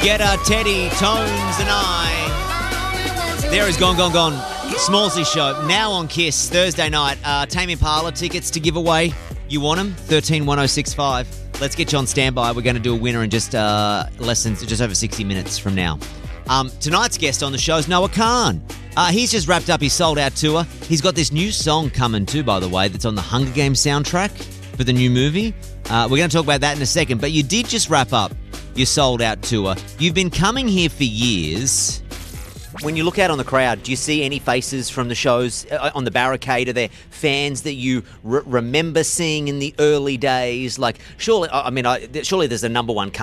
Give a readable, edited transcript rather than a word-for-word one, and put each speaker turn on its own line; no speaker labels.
Guetta, Teddy, Tones and I. There is Gone, Gone, Gone. Smallsy Show, now on KISS, Thursday night. Tame Impala tickets to give away. You want them? 131065. Let's get you on standby. We're going to do a winner in just over 60 minutes from now. Tonight's guest on the show is Noah Khan. He's just wrapped up his sold-out tour. He's got this new song coming too, by the way, that's on the Hunger Games soundtrack for the new movie. We're going to talk about that in a second, but you did just wrap up your sold-out tour. You've been coming here for years. When you look out on the crowd, do you see any faces from the shows on the barricade? Are there fans that you remember seeing in the early days? Like, surely there's a number one